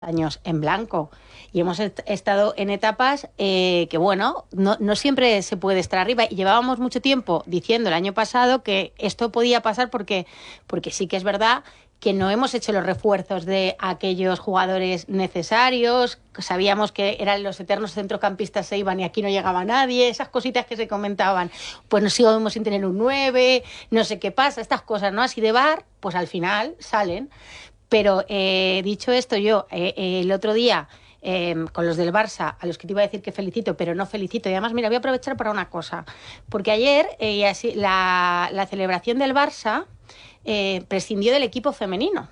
años en blanco y hemos estado en etapas que bueno, no siempre se puede estar arriba y llevábamos mucho tiempo diciendo el año pasado que esto podía pasar porque sí que es verdad que no hemos hecho los refuerzos de aquellos jugadores necesarios, sabíamos que eran los eternos centrocampistas, se iban y aquí no llegaba nadie, esas cositas que se comentaban, pues nos sigamos sin tener un 9, no sé qué pasa, estas cosas, ¿no? Así de bar, pues al final salen. Pero dicho esto, yo el otro día, con los del Barça, a los que te iba a decir que felicito, pero no felicito, y además, mira, voy a aprovechar para una cosa, porque ayer la celebración del Barça prescindió del equipo femenino.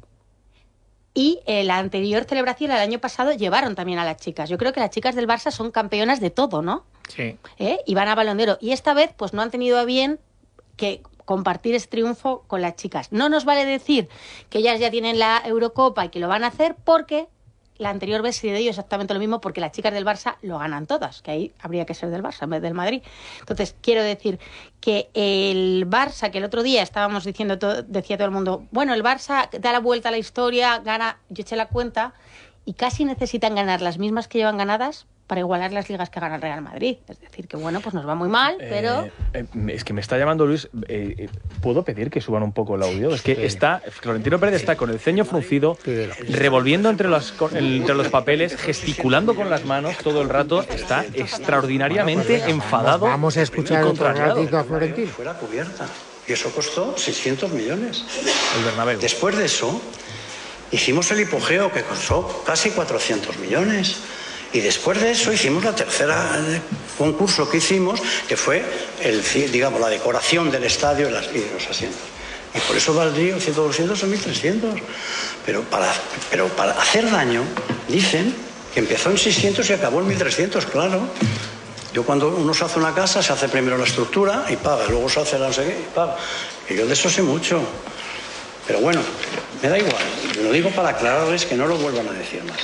Y la anterior celebración, el año pasado, llevaron también a las chicas. Yo creo que las chicas del Barça son campeonas de todo, ¿no? Sí. Y van a Balón de Oro. Y esta vez, pues no han tenido a bien que compartir ese triunfo con las chicas. No nos vale decir que ellas ya tienen la Eurocopa y que lo van a hacer porque la anterior vez se dio exactamente lo mismo porque las chicas del Barça lo ganan todas, que ahí habría que ser del Barça en vez del Madrid. Entonces, quiero decir que el Barça, que el otro día estábamos diciendo, decía todo el mundo, bueno, el Barça da la vuelta a la historia, gana, yo eché la cuenta, y casi necesitan ganar las mismas que llevan ganadas para igualar las ligas que gana el Real Madrid. Es decir, que bueno, pues nos va muy mal, pero... Es que me está llamando Luis. ¿Puedo pedir que suban un poco el audio? Es que Florentino Pérez está con el ceño fruncido, revolviendo entre los papeles, gesticulando con las manos todo el rato. Está extraordinariamente enfadado. Vamos a escuchar otro ratito a Florentino. Fuera cubierta. Y eso costó 600 millones. El Bernabéu. Después de eso, hicimos el hipogeo que costó casi 400 millones. Y después de eso hicimos la tercera concurso que hicimos, que fue la decoración del estadio y los asientos. Y por eso valdría 100, 200 o 1.300. Pero para hacer daño, dicen que empezó en 600 y acabó en 1.300, claro. Yo cuando uno se hace una casa, se hace primero la estructura y paga, luego se hace la no sé qué y paga. Y yo de eso sé mucho. Pero bueno, me da igual. Lo digo para aclararles que no lo vuelvan a decir más.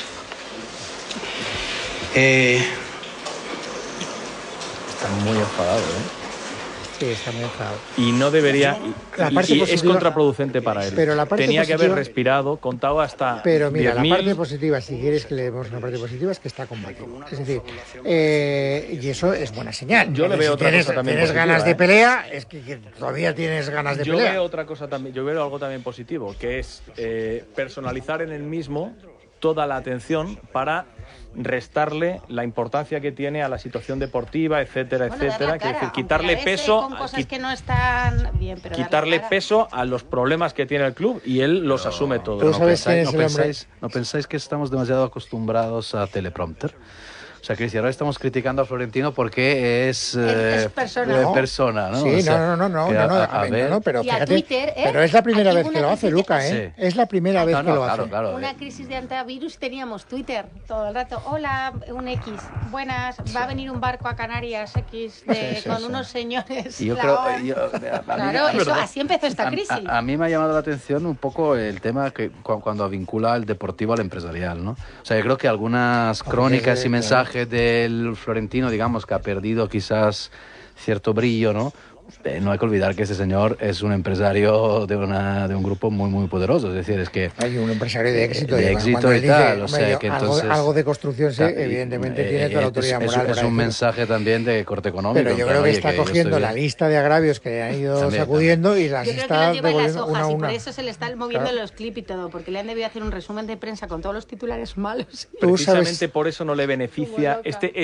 Está muy enfadado, Sí, está muy enfadado. Y no debería... es contraproducente para él. Pero la parte Tenía positiva, que haber respirado, contado hasta... Pero mira, 10.000. la parte positiva, si quieres que le demos una parte positiva, es que está combatiendo. Es decir, y eso es buena señal. Yo le veo otra cosa también tienes positiva, ganas de pelea, es que todavía tienes ganas de pelea. Yo veo otra cosa también, yo veo algo también positivo, que es personalizar en él mismo toda la atención para restarle la importancia que tiene a la situación deportiva, etcétera, etcétera. Es decir, quitarle peso, con cosas que no están bien, pero quitarle peso a los problemas que tiene el club y él los asume todos. ¿No pensáis que estamos demasiado acostumbrados a teleprompter? O sea, que ahora estamos criticando a Florentino porque es persona, ¿no? Sí, o sea, no, pero y a fíjate, Twitter, pero es la primera vez que lo hace, crisis Luca, Sí. Es la primera vez que lo hace. Claro. Una crisis de antivirus teníamos Twitter todo el rato. Hola, un X. Buenas, va a venir un barco a Canarias X con unos señores. Y yo Claro, eso, así empezó esta crisis. A mí me ha llamado la atención un poco el tema que cuando vincula el deportivo al empresarial, ¿no? O sea, yo creo que algunas crónicas y mensajes del Florentino, digamos, que ha perdido quizás cierto brillo, ¿no? No hay que olvidar que ese señor es un empresario de un grupo muy, muy poderoso. Es decir, es que... Hay un empresario de éxito. De éxito y tal. O sea, que entonces... Algo de construcción, evidentemente, tiene toda la autoridad moral. Es un mensaje también de corte económico. Pero yo creo que está cogiendo la lista de agravios que han ido sacudiendo y las está devolviendo una a una. Y por eso se le están moviendo los clips y todo, porque le han debido hacer un resumen de prensa con todos los titulares malos. Precisamente por eso no le beneficia...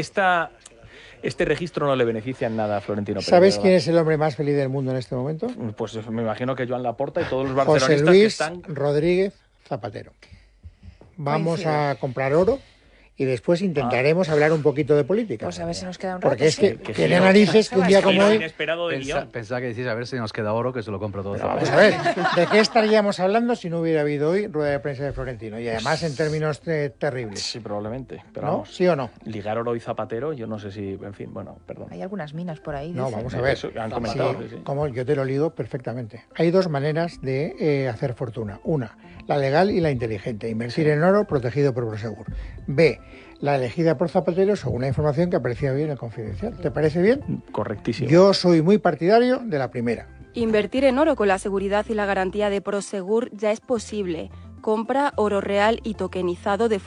Este registro no le beneficia en nada a Florentino Pérez. ¿Sabes quién es el hombre más feliz del mundo en este momento? Pues me imagino que Joan Laporta y todos los barcelonistas José Luis que están... Rodríguez Zapatero. Vamos a comprar oro y después intentaremos hablar un poquito de política. Pues a ver si nos queda un rato. Porque es que tiene narices que un día como hoy... Pensaba que decís, a ver si nos queda oro, que se lo compro todo. Vamos a ver, ¿de qué estaríamos hablando si no hubiera habido hoy rueda de prensa de Florentino? Y además en términos terribles. Sí, probablemente. Pero ¿No? vamos, ¿Sí o no? ligar oro y Zapatero, yo no sé si... En fin, bueno, perdón. Hay algunas minas por ahí. No, vamos a ver. Eso han comentado. Sí, como yo te lo ligo perfectamente. Hay dos maneras de hacer fortuna. Una, la legal y la inteligente. Invertir en oro protegido por Prosegur. B, la elegida por Zapatero según la información que aparecía hoy en el Confidencial. ¿Te parece bien? Correctísimo. Yo soy muy partidario de la primera. Invertir en oro con la seguridad y la garantía de Prosegur ya es posible. compra oro real y tokenizado de